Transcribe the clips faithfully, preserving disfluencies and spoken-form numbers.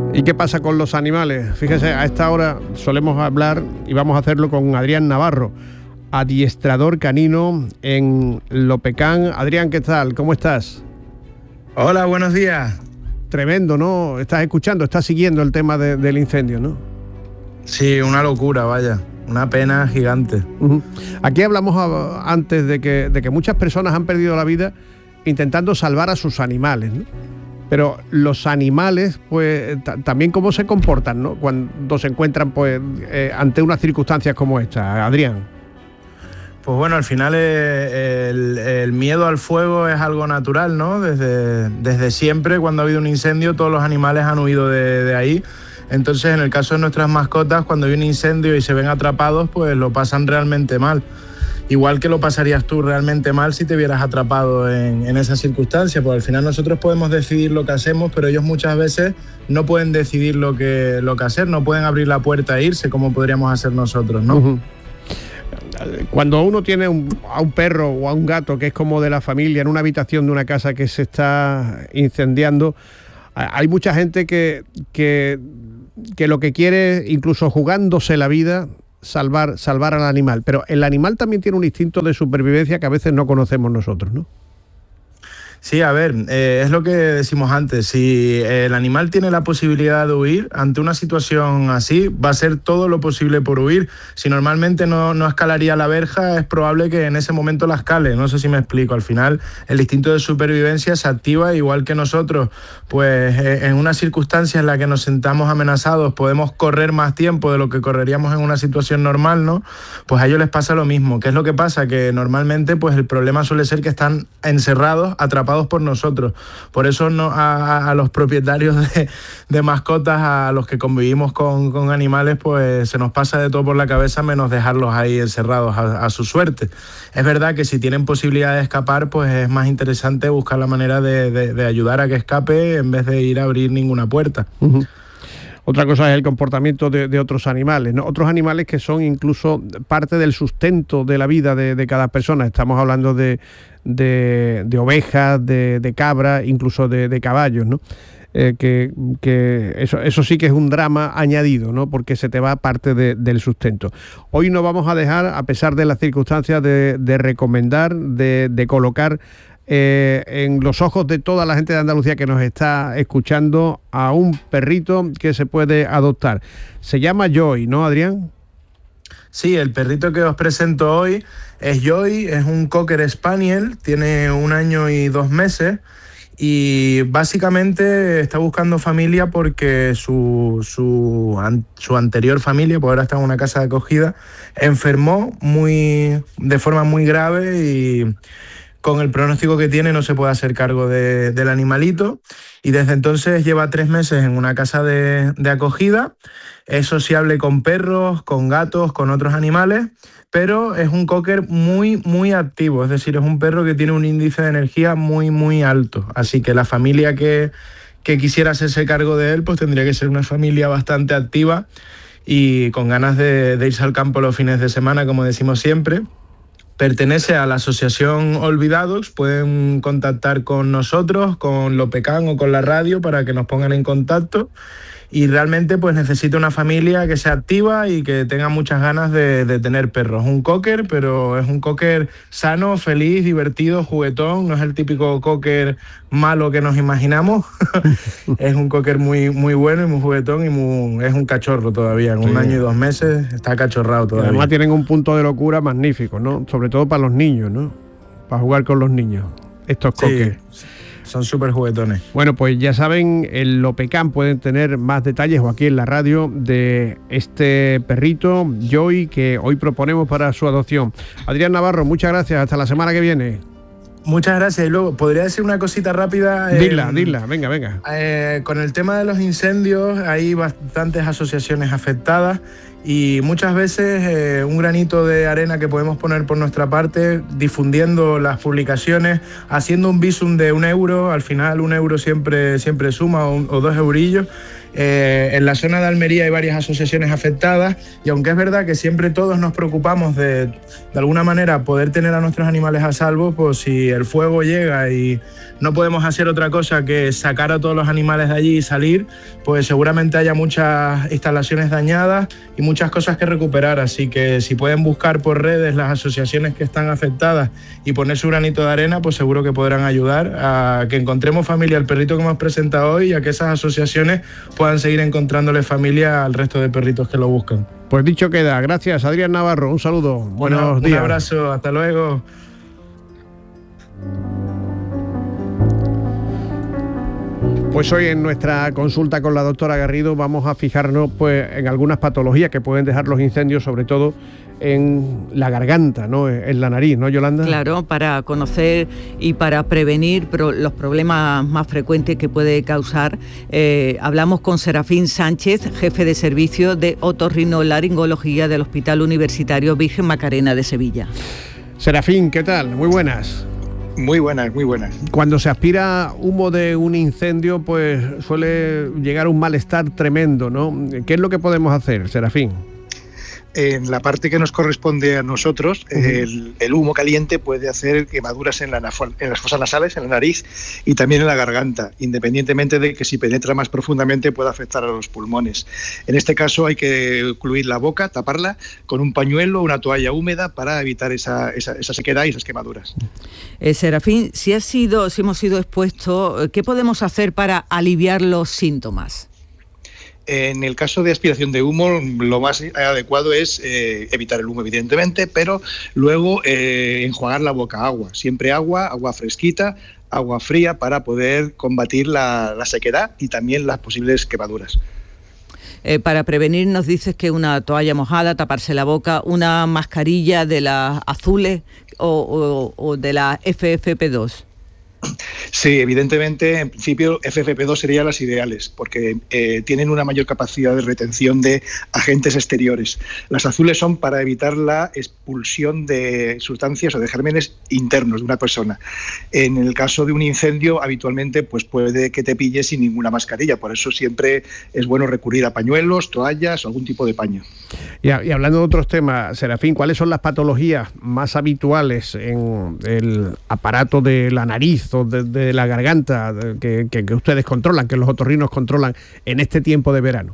¿Y qué pasa con los animales? Fíjese, a esta hora solemos hablar y vamos a hacerlo con Adrián Navarro, adiestrador canino en Lopecán. Adrián, ¿qué tal? ¿Cómo estás? Hola, buenos días. Tremendo, ¿no? Estás escuchando, estás siguiendo el tema de, del incendio, ¿no? Sí, una locura, vaya. Una pena gigante. Uh-huh. Aquí hablamos a, antes de que, de que muchas personas han perdido la vida intentando salvar a sus animales, ¿no? Pero los animales, pues, también cómo se comportan, ¿no? Cuando se encuentran, pues, eh, ante unas circunstancias como esta, Adrián. Pues bueno, al final el, el miedo al fuego es algo natural, ¿no? Desde, desde siempre, cuando ha habido un incendio, todos los animales han huido de, de ahí. Entonces, en el caso de nuestras mascotas, cuando hay un incendio y se ven atrapados, pues lo pasan realmente mal. Igual que lo pasarías tú realmente mal si te vieras atrapado en, en esa circunstancia, porque al final nosotros podemos decidir lo que hacemos, pero ellos muchas veces no pueden decidir lo que, lo que hacer, no pueden abrir la puerta e irse como podríamos hacer nosotros, ¿no? Uh-huh. Cuando uno tiene un, a un perro o a un gato que es como de la familia en una habitación de una casa que se está incendiando, hay mucha gente que, que, que lo que quiere, incluso jugándose la vida, salvar, salvar al animal. Pero el animal también tiene un instinto de supervivencia que a veces no conocemos nosotros, ¿no? Sí, a ver, eh, es lo que decimos antes, si el animal tiene la posibilidad de huir, ante una situación así, va a hacer todo lo posible por huir. Si normalmente no, no escalaría la verja, es probable que en ese momento la escale, no sé si me explico. Al final, el instinto de supervivencia se activa igual que nosotros, pues eh, en una circunstancia en la que nos sentamos amenazados, podemos correr más tiempo de lo que correríamos en una situación normal, ¿no? Pues a ellos les pasa lo mismo. ¿Qué es lo que pasa? Que normalmente pues el problema suele ser que están encerrados, atrapados por nosotros. Por eso no, a, a los propietarios de, de mascotas, a los que convivimos con, con animales, pues se nos pasa de todo por la cabeza menos dejarlos ahí encerrados a, a su suerte. Es verdad que si tienen posibilidad de escapar, pues es más interesante buscar la manera de, de, de ayudar a que escape en vez de ir a abrir ninguna puerta. Uh-huh. Otra cosa es el comportamiento de, de otros animales, ¿no? Otros animales que son incluso parte del sustento de la vida de, de cada persona. Estamos hablando de, de, de ovejas, de, de cabras, incluso de, de caballos, ¿no? Eh, que, que eso, eso sí que es un drama añadido, ¿no? Porque se te va parte de, del sustento. Hoy no vamos a dejar, a pesar de las circunstancias, de, de recomendar, de, de colocar Eh, en los ojos de toda la gente de Andalucía que nos está escuchando a un perrito que se puede adoptar. Se llama Joy, ¿no, Adrián? Sí, el perrito que os presento hoy es Joy, es un Cocker Spaniel, tiene un año y dos meses y básicamente está buscando familia porque su, su, an, su anterior familia, pues ahora está en una casa de acogida, enfermó muy, de forma muy grave y con el pronóstico que tiene no se puede hacer cargo de, del animalito y desde entonces lleva tres meses en una casa de, de acogida, es sociable con perros, con gatos, con otros animales, pero es un cocker muy, muy activo, es decir, es un perro que tiene un índice de energía muy, muy alto, así que la familia que, que quisiera hacerse cargo de él pues tendría que ser una familia bastante activa y con ganas de, de irse al campo los fines de semana, como decimos siempre. Pertenece a la asociación Olvidados, pueden contactar con nosotros, con Lopecán o con la radio para que nos pongan en contacto y realmente pues necesita una familia que sea activa y que tenga muchas ganas de, de tener perros. Un cocker, pero es un cocker sano, feliz, divertido, juguetón, no es el típico cocker malo que nos imaginamos. Es un cocker muy, muy bueno y muy juguetón y muy, es un cachorro todavía, en sí. Un año y dos meses está cachorrado todavía. Y además tienen un punto de locura magnífico, ¿no? Sobre todo para los niños, ¿no? Para jugar con los niños, estos cockers. Sí. Son súper juguetones. Bueno, pues ya saben, en Lopecán pueden tener más detalles o aquí en la radio de este perrito, Joy, que hoy proponemos para su adopción. Adrián Navarro, muchas gracias. Hasta la semana que viene. Muchas gracias. Y luego, ¿podría decir una cosita rápida? Dila, eh, dila, venga, venga. Eh, con el tema de los incendios, hay bastantes asociaciones afectadas Y muchas veces eh, un granito de arena que podemos poner por nuestra parte, difundiendo las publicaciones, haciendo un visum de un euro, al final un euro siempre, siempre suma, o, o dos eurillos. Eh, en la zona de Almería hay varias asociaciones afectadas y aunque es verdad que siempre todos nos preocupamos de, de alguna manera poder tener a nuestros animales a salvo, pues si el fuego llega y no podemos hacer otra cosa que sacar a todos los animales de allí y salir, pues seguramente haya muchas instalaciones dañadas y muchas cosas que recuperar, así que si pueden buscar por redes las asociaciones que están afectadas y poner su granito de arena, pues seguro que podrán ayudar a que encontremos familia al perrito que hemos presentado hoy y a que esas asociaciones puedan seguir encontrándole familia al resto de perritos que lo buscan. Pues dicho queda. Gracias, Adrián Navarro. Un saludo. Buenos un, días. Un abrazo. Hasta luego. Pues hoy en nuestra consulta con la doctora Garrido vamos a fijarnos pues en algunas patologías que pueden dejar los incendios, sobre todo en la garganta, ¿no? En la nariz, ¿no, Yolanda? Claro, para conocer y para prevenir pro- los problemas más frecuentes que puede causar. Eh, hablamos con Serafín Sánchez, jefe de servicio de otorrinolaringología del Hospital Universitario Virgen Macarena de Sevilla. Serafín, ¿qué tal? Muy buenas. Muy buenas, muy buenas. Cuando se aspira humo de un incendio, pues suele llegar un malestar tremendo, ¿no? ¿Qué es lo que podemos hacer, Serafín? En la parte que nos corresponde a nosotros, uh-huh. el, el humo caliente puede hacer quemaduras en, la, en las fosas nasales, en la nariz y también en la garganta, independientemente de que si penetra más profundamente pueda afectar a los pulmones. En este caso hay que ocluir la boca, taparla con un pañuelo, una toalla húmeda para evitar esa, esa, esa sequedad y esas quemaduras. Eh, Serafín, si, ha sido, si hemos sido expuestos, ¿qué podemos hacer para aliviar los síntomas? En el caso de aspiración de humo, lo más adecuado es eh, evitar el humo, evidentemente, pero luego eh, enjuagar la boca agua. Siempre agua, agua fresquita, agua fría para poder combatir la, la sequedad y también las posibles quemaduras. Eh, para prevenir nos dices que una toalla mojada, taparse la boca, una mascarilla de las azules o, o, o de la F F P dos. Sí, evidentemente, en principio F F P dos serían las ideales porque eh, tienen una mayor capacidad de retención de agentes exteriores. Las azules son para evitar la expulsión de sustancias o de gérmenes internos de una persona. En el caso de un incendio, habitualmente pues puede que te pille sin ninguna mascarilla, por eso siempre es bueno recurrir a pañuelos, toallas o algún tipo de paño. Y, y hablando de otros temas, Serafín, ¿cuáles son las patologías más habituales en el aparato de la nariz o de, de la garganta que, que, que ustedes controlan, que los otorrinos controlan en este tiempo de verano?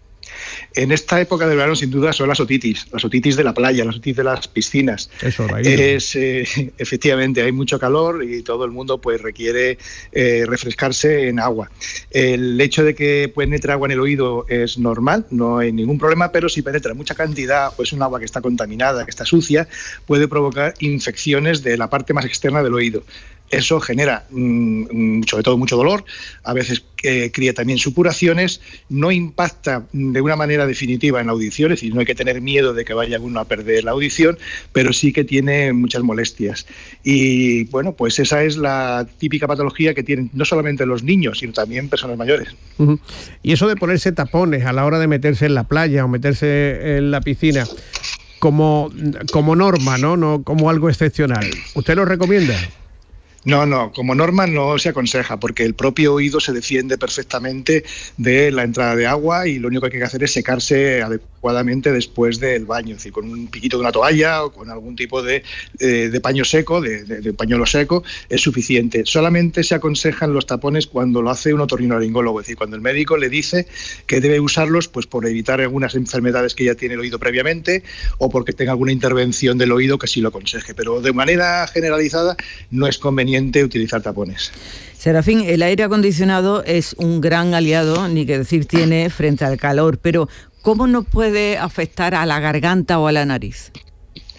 En esta época del verano, sin duda, son las otitis, las otitis de la playa, las otitis de las piscinas. Eso, ahí. Es, eh, efectivamente, hay mucho calor y todo el mundo pues requiere eh, refrescarse en agua. El hecho de que penetre agua en el oído es normal, no hay ningún problema, pero si penetra mucha cantidad o es un agua que está contaminada, que está sucia, puede provocar infecciones de la parte más externa del oído. Eso genera, mmm, sobre todo, mucho dolor, a veces eh, cría también supuraciones, no impacta de una manera definitiva en la audición, es decir, no hay que tener miedo de que vaya uno a perder la audición, pero sí que tiene muchas molestias. Y bueno, pues esa es la típica patología que tienen no solamente los niños, sino también personas mayores. Uh-huh. Y eso de ponerse tapones a la hora de meterse en la playa o meterse en la piscina, como, como norma, ¿no? No como algo excepcional, ¿usted lo recomienda? No, no, como norma no se aconseja porque el propio oído se defiende perfectamente de la entrada de agua y lo único que hay que hacer es secarse adecuadamente después del baño, es decir, con un piquito de una toalla o con algún tipo de, de, de paño seco, de, de, de pañuelo seco, es suficiente. Solamente se aconsejan los tapones cuando lo hace un otorrinolaringólogo, es decir, cuando el médico le dice que debe usarlos pues por evitar algunas enfermedades que ya tiene el oído previamente o porque tenga alguna intervención del oído que sí lo aconseje, pero de manera generalizada no es conveniente utilizar tapones. Serafín, el aire acondicionado es un gran aliado, ni que decir tiene, frente al calor, pero ¿cómo nos puede afectar a la garganta o a la nariz?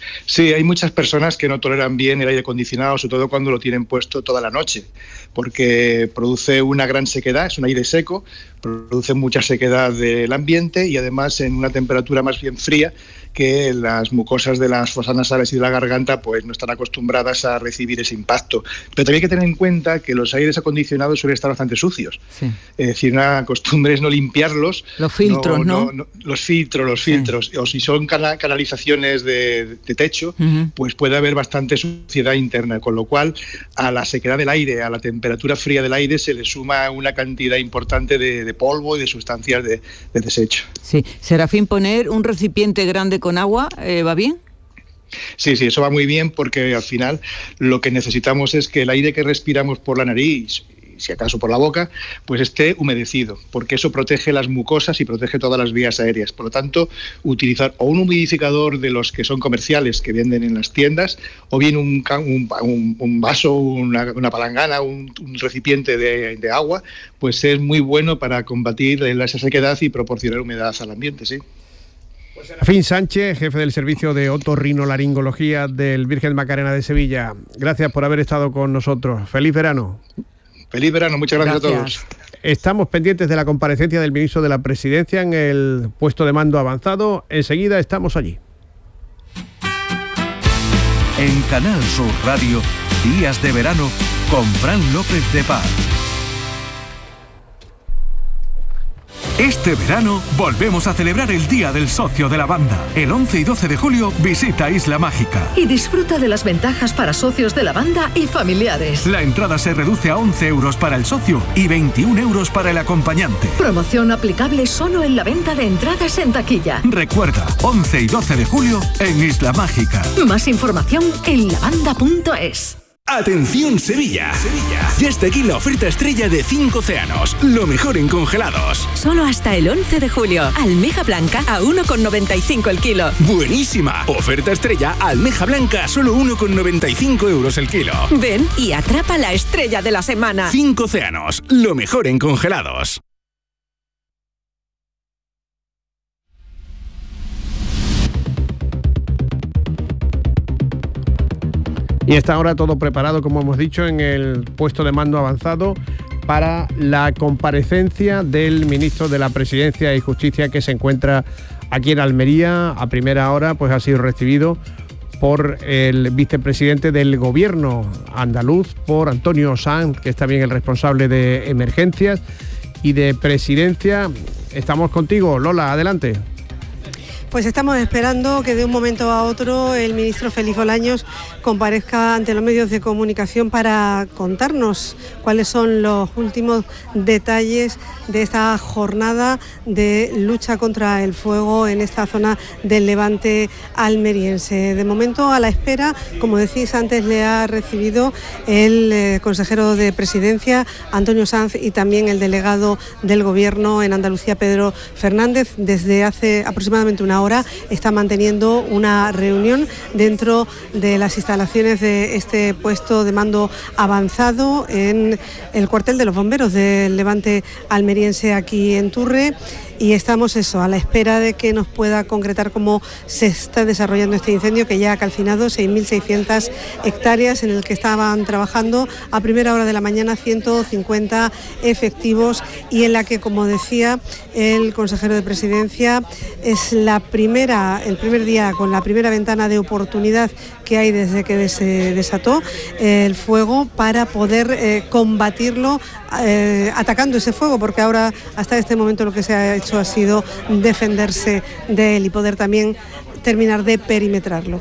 Sí, hay muchas personas que no toleran bien el aire acondicionado, sobre todo cuando lo tienen puesto toda la noche, porque produce una gran sequedad, es un aire seco, produce mucha sequedad del ambiente y además en una temperatura más bien fría, que las mucosas de las fosas nasales y de la garganta pues no están acostumbradas a recibir ese impacto. Pero también hay que tener en cuenta que los aires acondicionados suelen estar bastante sucios. Sí. Es decir, una costumbre es no limpiarlos. Los filtros, ¿no? ¿no? no, no los filtros, los filtros. Sí. O si son cana- canalizaciones de, de techo, uh-huh. pues puede haber bastante suciedad interna, con lo cual a la sequedad del aire, a la temperatura fría del aire, se le suma una cantidad importante de, de polvo y de sustancias de, de desecho. Sí. Serafín, poner un recipiente grande con agua, eh, ¿va bien? Sí, sí, eso va muy bien porque al final lo que necesitamos es que el aire que respiramos por la nariz, si acaso por la boca, pues esté humedecido, porque eso protege las mucosas y protege todas las vías aéreas. Por lo tanto, utilizar o un humidificador de los que son comerciales, que venden en las tiendas, o bien un, un, un vaso, una, una palangana, un, un recipiente de, de agua, pues es muy bueno para combatir esa sequedad y proporcionar humedad al ambiente, sí. Serafín Sánchez, jefe del servicio de otorrinolaringología del Virgen Macarena de Sevilla. Gracias por haber estado con nosotros. Feliz verano. Feliz verano, muchas gracias, gracias. a todos. Estamos pendientes de la comparecencia del ministro de la Presidencia en el puesto de mando avanzado. Enseguida estamos allí. En Canal Sur Radio, Días de Verano con Fran López de Paz. Este verano volvemos a celebrar el Día del Socio de la Banda. El once y doce de julio visita Isla Mágica. Y disfruta de las ventajas para socios de la banda y familiares. La entrada se reduce a once euros para el socio y veintiún euros para el acompañante. Promoción aplicable solo en la venta de entradas en taquilla. Recuerda, once y doce de julio en Isla Mágica. Más información en lavanda punto es. ¡Atención Sevilla! Sevilla! Ya está aquí la oferta estrella de cinco océanos. Lo mejor en congelados. Solo hasta el once de julio. Almeja blanca a uno con noventa y cinco el kilo. ¡Buenísima! Oferta estrella, almeja blanca a solo uno con noventa y cinco euros el kilo. Ven y atrapa la estrella de la semana. Cinco océanos. Lo mejor en congelados. Y está ahora todo preparado, como hemos dicho, en el puesto de mando avanzado para la comparecencia del ministro de la Presidencia y Justicia, que se encuentra aquí en Almería. A primera hora pues ha sido recibido por el vicepresidente del gobierno andaluz, por Antonio Sanz, que es también el responsable de emergencias y de presidencia. Estamos contigo, Lola, adelante. Pues estamos esperando que de un momento a otro el ministro Félix Bolaños comparezca ante los medios de comunicación para contarnos cuáles son los últimos detalles de esta jornada de lucha contra el fuego en esta zona del Levante almeriense. De momento, a la espera, como decís antes, le ha recibido el eh, consejero de Presidencia, Antonio Sanz, y también el delegado del Gobierno en Andalucía, Pedro Fernández. Desde hace aproximadamente una hora está manteniendo una reunión dentro de las instalaciones de este puesto de mando avanzado en el cuartel de los bomberos del Levante almeriense aquí en Turre. Y estamos eso, a la espera de que nos pueda concretar cómo se está desarrollando este incendio, que ya ha calcinado seis mil seiscientas hectáreas, en el que estaban trabajando a primera hora de la mañana ciento cincuenta efectivos, y en la que, como decía el consejero de Presidencia, es la primera, el primer día con la primera ventana de oportunidad que hay desde que se desató el fuego para poder eh, combatirlo eh, atacando ese fuego, porque ahora hasta este momento lo que se ha hecho ha sido defenderse de él y poder también terminar de perimetrarlo.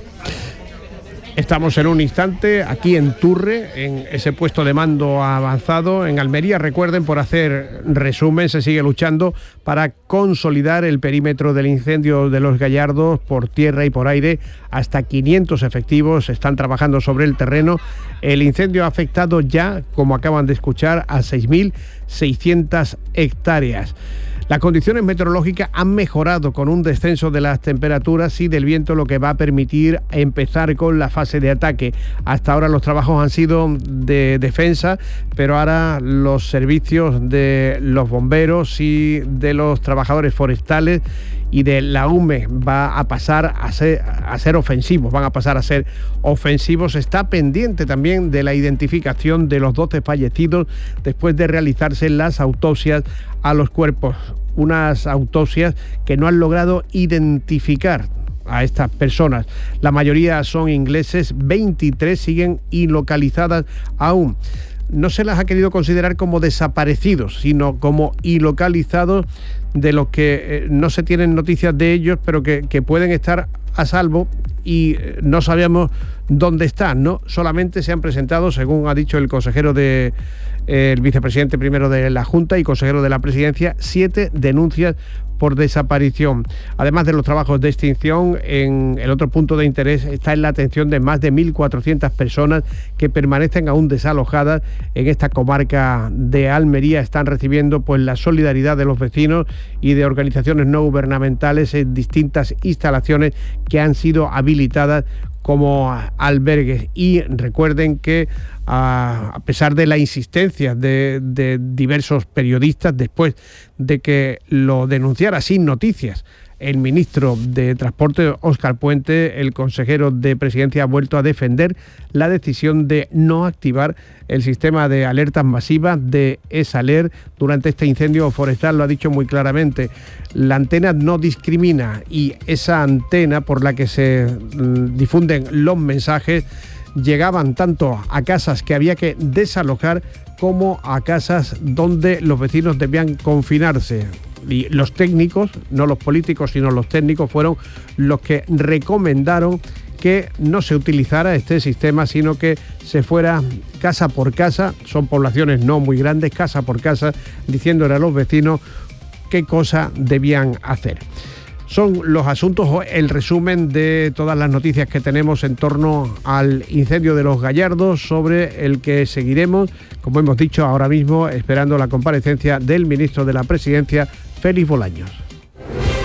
Estamos en un instante aquí en Turre, en ese puesto de mando avanzado en Almería. Recuerden, por hacer resumen, se sigue luchando para consolidar el perímetro del incendio de Los Gallardos por tierra y por aire. Hasta quinientos efectivos están trabajando sobre el terreno. El incendio ha afectado ya, como acaban de escuchar, a seis mil seiscientas hectáreas. Las condiciones meteorológicas han mejorado con un descenso de las temperaturas y del viento, lo que va a permitir empezar con la fase de ataque. Hasta ahora los trabajos han sido de defensa, pero ahora los servicios de los bomberos y de los trabajadores forestales y de la U M E va a pasar a ser, a ser ofensivos, van a pasar a ser ofensivos. Está pendiente también de la identificación de los doce fallecidos después de realizarse las autopsias a los cuerpos. Unas autopsias que no han logrado identificar a estas personas. La mayoría son ingleses, veintitrés siguen ilocalizadas aún. No se las ha querido considerar como desaparecidos, sino como ilocalizados, de los que eh, no se tienen noticias de ellos, pero que, que pueden estar a salvo y eh, no sabemos dónde están, ¿no? Solamente se han presentado, según ha dicho el consejero de eh, el vicepresidente primero de la Junta y consejero de la Presidencia, siete denuncias por desaparición. Además de los trabajos de extinción, en el otro punto de interés está en la atención de más de mil cuatrocientas personas que permanecen aún desalojadas en esta comarca de Almería. Están recibiendo pues la solidaridad de los vecinos y de organizaciones no gubernamentales en distintas instalaciones que han sido habilitadas como albergues. Y recuerden que a, a pesar de la insistencia de, de diversos periodistas, después de que lo denunciara Sin Noticias el ministro de Transporte, Óscar Puente, el consejero de Presidencia ha vuelto a defender la decisión de no activar el sistema de alertas masivas de ESALER durante este incendio forestal. Lo ha dicho muy claramente. La antena no discrimina y esa antena por la que se difunden los mensajes llegaban tanto a casas que había que desalojar como a casas donde los vecinos debían confinarse. Y los técnicos, no los políticos, sino los técnicos, fueron los que recomendaron que no se utilizara este sistema, sino que se fuera casa por casa, son poblaciones no muy grandes, casa por casa, diciéndole a los vecinos qué cosa debían hacer. Son los asuntos, el resumen de todas las noticias que tenemos en torno al incendio de Los Gallardos, sobre el que seguiremos, como hemos dicho ahora mismo, esperando la comparecencia del ministro de la Presidencia, Félix Bolaños.